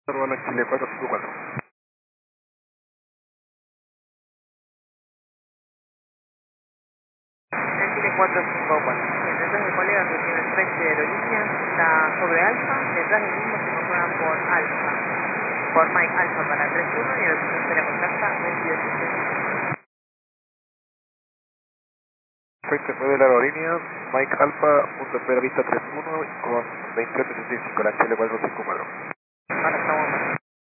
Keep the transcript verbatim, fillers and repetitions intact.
Hola, Chile cuatro cinco cuatro. En Chile cuatro cinco cuatro. Detrás del colega que tiene el frente de aerolínea está sobre Alfa, detrás del mismo se incorporan por Alfa, por Mike Alfa para tres uno y el otro espera contacta veintidós sesenta. Frente nueve de la aerolínea, Mike Alpha, punto espera vista tres uno con veintidós sesenta y cinco, la Chile cuatro cinco cuatro.